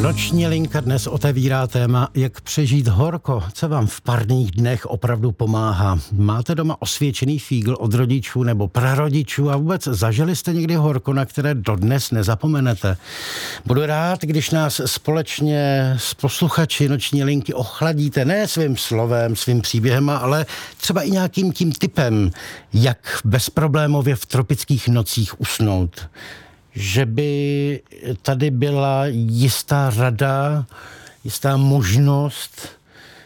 Noční linka dnes otevírá téma, jak přežít horko, co vám v parních dnech opravdu pomáhá. Máte doma osvědčený fígl od rodičů nebo prarodičů a vůbec zažili jste někdy horko, na které dodnes nezapomenete? Budu rád, když nás společně s posluchači Noční linky ochladíte ne svým slovem, svým příběhem, ale třeba i nějakým tím tipem, jak bezproblémově v tropických nocích usnout. Že by tady byla jistá rada, jistá možnost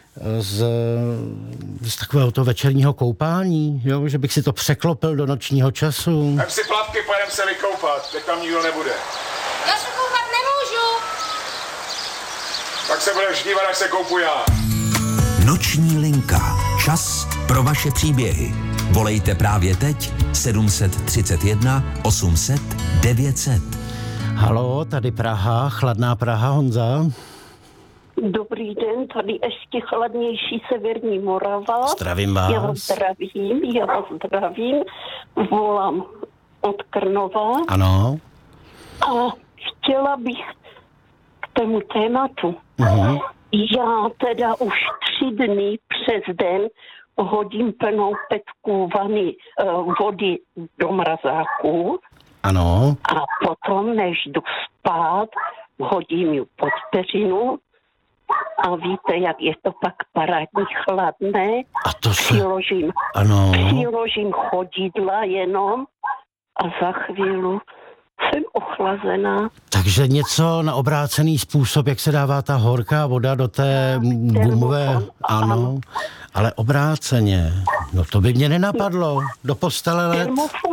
z takového toho večerního koupání, jo? Že bych si to překlopil do nočního času. Vem si plavky, pojedem se vykoupat, teď tam nikdo nebude. Já se koupat nemůžu. Tak se budeš dívat, až se koupu já. Noční linka. Čas pro vaše příběhy. Volejte právě teď 731 800 900. Halo, tady Praha, chladná Praha, Honza. Dobrý den, tady ještě chladnější severní Morava. Zdravím vás. Já vás zdravím. Volám od Krnova. Ano. A chtěla bych k tomu tématu. Já teda už 3 dny přes den hodím plnou petku vody do mrazáku. Ano. A potom, než jdu spát, hodím ji pod peřinu. A víte, jak je to pak parádní chladné. A to se... Přiložím chodidla jenom a za chvíli jsem ochlazená. Takže něco na obrácený způsob, jak se dává ta horká voda do té gumové... Ano, ale obráceně. No to by mě nenapadlo. Do postele let.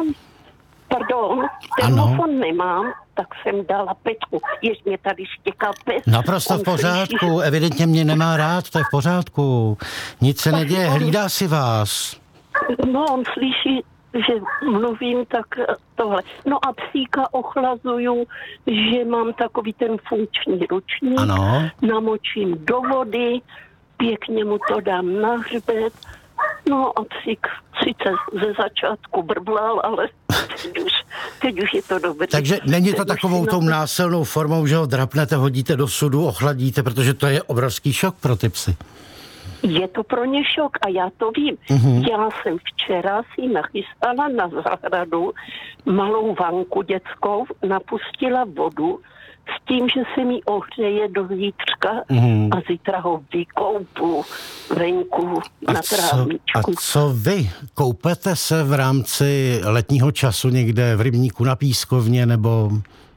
Termofon nemám, tak jsem dala petku. Jež mě tady štěkal pes. Naprosto v pořádku, evidentně mě nemá rád, to je v pořádku. Nic se neděje, hlídá si vás. No, on slyší, že mluvím, tak tohle. No a psíka ochlazuju, že mám takový ten funkční ručník. Ano. Namočím do vody, pěkně mu to dám na hřbet. No a psík sice ze začátku brblal, ale teď už je to dobré. Takže není to takovou tou násilnou formou, že ho drapnete, hodíte do sudu, ochladíte, protože to je obrovský šok pro ty psy. Je to pro ně šok a já to vím. Já jsem včera si nachystala na zahradu malou vanku dětskou, napustila vodu s tím, že se mi ohřeje do zítřka a zítra ho vykoupu venku na trávničku. A co vy? Koupete se v rámci letního času někde v rybníku na pískovně nebo?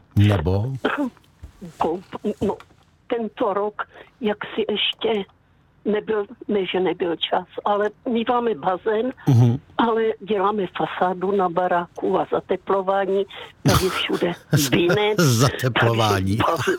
No, tento rok, jak si ještě nebyl čas, ale my máme bazén, ale děláme fasádu na baráku a zateplování, tady všude vinec. Zateplování.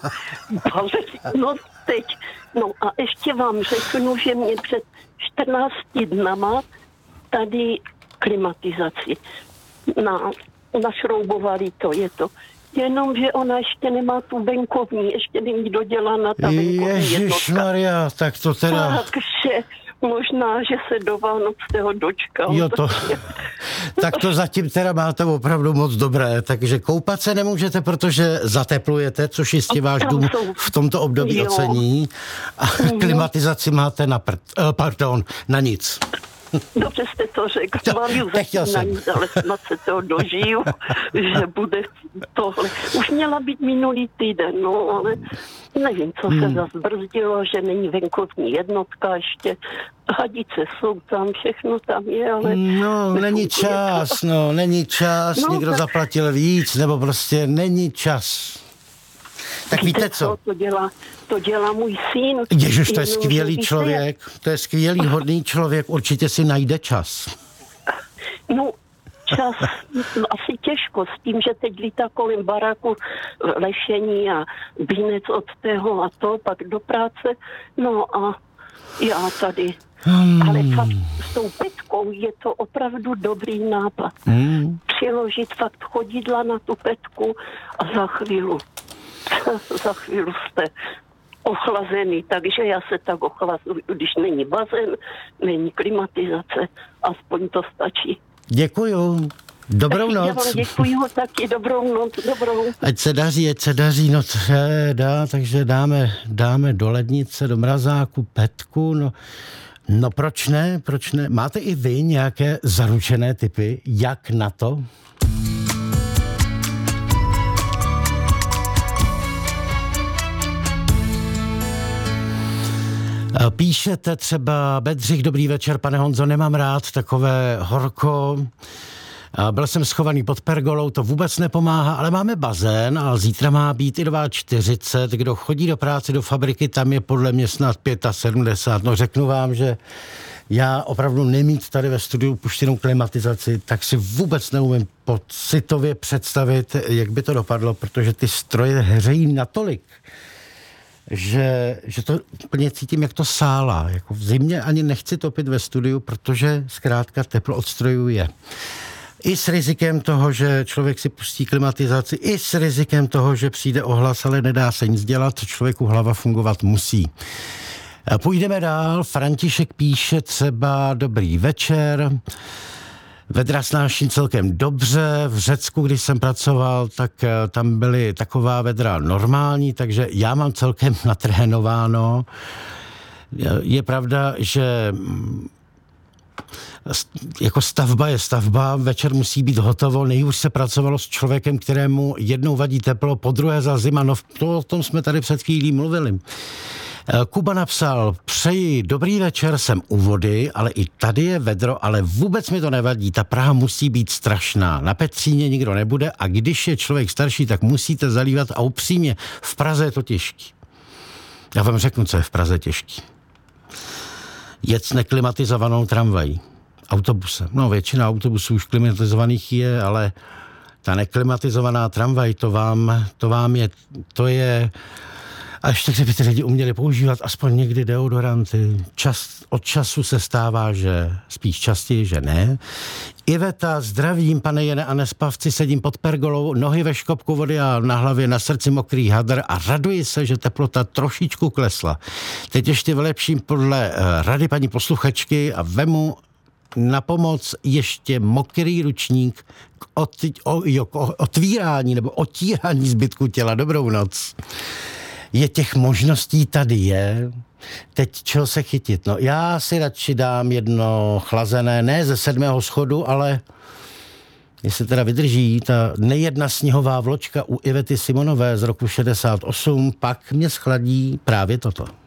No teď. No a ještě vám řeknu, že mě před 14 dnama tady klimatizaci našroubovali to, je to. Jenomže ona ještě nemá tu venkovní, ještě není dodělána ta venkovní jednotka. Ježišmarja, tak to teda... Takže možná, že se do Vánoc toho dočkal. Jo, to... Tak to zatím teda máte opravdu moc dobré, takže koupat se nemůžete, protože zateplujete, což jistě váš dům v tomto období ocení. A klimatizaci máte na nic. Dobře jste to řekl, mám ji zatím na nic, ale snad se toho dožiju, že bude tohle. Už měla být minulý týden, no, ale nevím, co se zase brzdilo, že není venkovní jednotka ještě. Hadice jsou tam, všechno tam je, ale... No, není čas, někdo zaplatil víc, nebo prostě není čas. Tak víte co? To dělá můj syn. Ježiš, to je skvělý člověk, to je skvělý, hodný člověk, určitě si najde čas. No, čas asi těžko s tím, že teď lítá kolem baráku lešení a vínec od tého a to, pak do práce. No a já tady... Ale fakt s tou petkou je to opravdu dobrý nápad. Přiložit fakt chodidla na tu petku a za chvíli jste ochlazený, takže já se tak ochlazuju, když není bazén, není klimatizace, aspoň to stačí. Dobrou Já vám noc. děkuji taky, dobrou noc, dobrou. Ať se daří, no třeba, takže dáme do lednice, do mrazáku, petku, no proč ne? Máte i vy nějaké zaručené tipy, jak na to? Píšete třeba Bedřich, dobrý večer, pane Honzo, nemám rád takové horko. Byl jsem schovaný pod pergolou, to vůbec nepomáhá, ale máme bazén a zítra má být i 40. Kdo chodí do práce, do fabriky, tam je podle mě snad 75. No řeknu vám, že já opravdu nemít tady ve studiu puštěnou klimatizaci, tak si vůbec neumím pocitově představit, jak by to dopadlo, protože ty stroje hřejí natolik, že to úplně cítím, jak to sálá. Jako v zimě ani nechci topit ve studiu, protože zkrátka teplo od strojů je. I s rizikem toho, že člověk si pustí klimatizaci, i s rizikem toho, že přijde ohlas, ale nedá se nic dělat, člověku hlava fungovat musí. Půjdeme dál. František píše třeba dobrý večer. Vedra snáším celkem dobře. V Řecku, když jsem pracoval, tak tam byly taková vedra normální, takže já mám celkem natrénováno. Je pravda, že jako stavba je stavba, večer musí být hotovo, nejhůř se pracovalo s člověkem, kterému jednou vadí teplo, podruhé za zima, no o tom jsme tady před chvílí mluvili. Kuba napsal, přeji dobrý večer, jsem u vody, ale i tady je vedro, ale vůbec mi to nevadí, ta Praha musí být strašná, na Petříně nikdo nebude a když je člověk starší, tak musíte zalívat a upřímně, v Praze je to těžký. Já vám řeknu, co je v Praze těžký. Jet s neklimatizovanou tramvají, autobusem. No většina autobusů už klimatizovaných je, ale ta neklimatizovaná tramvaj, to je, a ještě kdybyste lidi uměli používat aspoň někdy deodoranty. Od času se stává, že spíš častěji, že ne. Iveta, zdravím, pane Jene a nespavci, sedím pod pergolou, nohy ve škopku vody a na hlavě na srdci mokrý hadr a raduji se, že teplota trošičku klesla. Teď ještě vylepším podle rady paní posluchačky a vemu na pomoc ještě mokrý ručník k otvírání nebo otírání zbytku těla. Dobrou noc. Je těch možností tady je. Teď čeho se chytit? No já si radši dám jedno chlazené, ne ze 7. schodu, ale jestli teda vydrží ta nejedna sněhová vločka u Ivety Simonové z roku 68, pak mě schladí právě toto.